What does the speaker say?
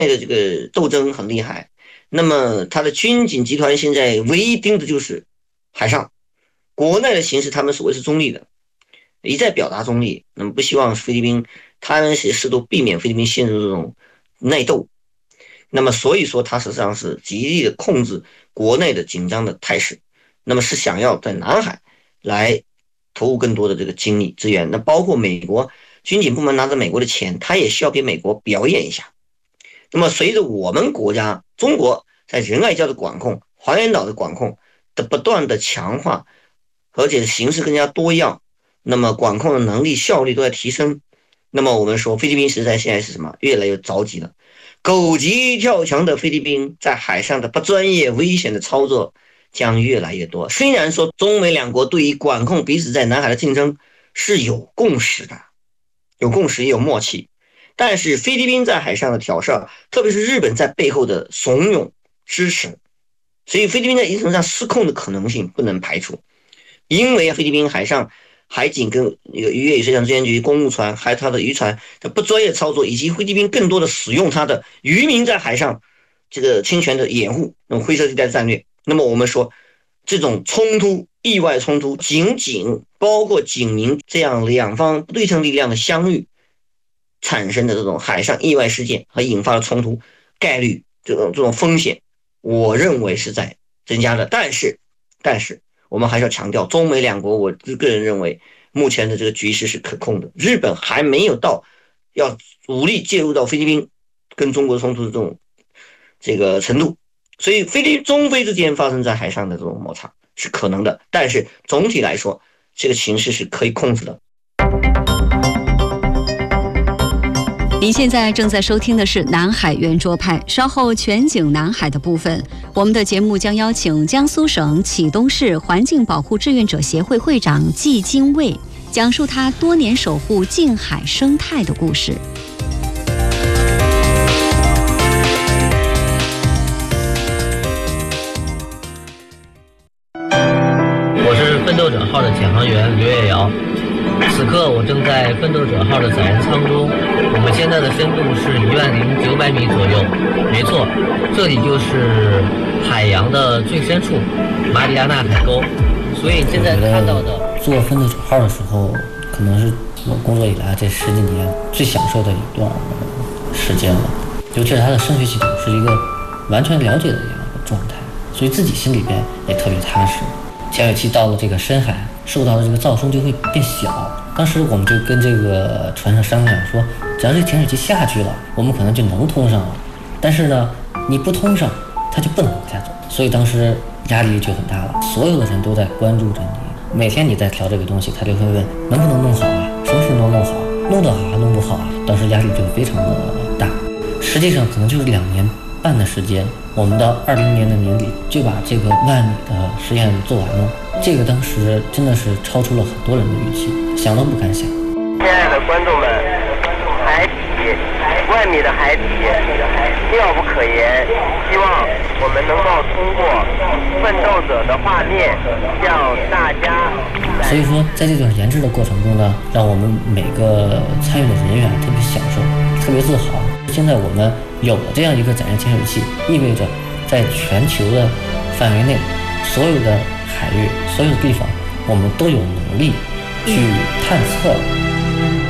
的这个斗争很厉害，那么它的军警集团现在唯一盯的就是海上，国内的形势他们所谓是中立的，一再表达中立，那么不希望菲律宾，他们也试图避免菲律宾陷入这种内斗，那么所以说他实际上是极力的控制国内的紧张的态势，那么是想要在南海来投入更多的这个精力资源，那包括美国军警部门拿着美国的钱，他也需要给美国表演一下。那么随着我们国家中国在仁爱礁的管控、黄岩岛的管控的不断的强化，而且形势更加多样，那么管控的能力效率都在提升。那么我们说菲律宾实在现在是什么？越来越着急了。狗急跳墙的菲律宾在海上的不专业危险的操作将越来越多。虽然说中美两国对于管控彼此在南海的竞争是有共识的，有共识也有默契，但是菲律宾在海上的挑事，特别是日本在背后的怂恿支持，所以菲律宾在一定程度上失控的可能性不能排除。因为菲律宾海上海警跟渔业水产资源局公务船还有它的渔船的不专业操作，以及菲律宾更多的使用它的渔民在海上这个侵权的掩护，那么灰色地带战略，那么我们说这种冲突、意外冲突、警包括警民这样两方不对称力量的相遇产生的这种海上意外事件和引发的冲突概率，这种风险，我认为是在增加的。但是我们还是要强调，中美两国，我个人认为目前的这个局势是可控的，日本还没有到要武力介入到菲律宾跟中国冲突的这个程度，所以中菲之间发生在海上的这种摩擦是可能的，但是总体来说，这个形势是可以控制的。 您现在正在收听的是南海圆桌派，稍后全景南海的部分，我们的节目将邀请江苏省启东市环境保护志愿者协会会长季金卫，讲述他多年守护近海生态的故事。 我是奋斗者号的潜航员刘月瑶，此刻我正在奋斗者号的载人舱中，我们现在的深度是10900米左右，没错，这里就是海洋的最深处，马里亚纳海沟。所以现在看到的做奋斗者号的时候，可能是我工作以来这10几年最享受的一段时间了，尤其是它的声学系统是一个完全了解的一样的状态，所以自己心里边也特别踏实。潜水器到了这个深海，受到的这个噪声就会变小。当时我们就跟这个船上商量说，只要这潜水器下去了，我们可能就能通上了。但是呢，你不通上，它就不能往下走。所以当时压力就很大了，所有的人都在关注着你。每天你在调这个东西，他就会问能不能弄好啊，什么时候能弄好，弄得好还弄不好啊。当时压力就非常的大。实际上可能就是2年半的时间，我们到2020年的年底就把这个1万米的实验做完了。这个当时真的是超出了很多人的预期，想都不敢想。 亲爱的观众们，海底1万米的海底妙不可言，希望我们能够通过奋斗者的画面向大家。 所以说在这段研制的过程中呢，让我们每个参与的人员特别享受，特别自豪。现在我们有了这样一个载人潜水器，意味着在全球的范围内，所有的海域、所有的地方，我们都有能力去探测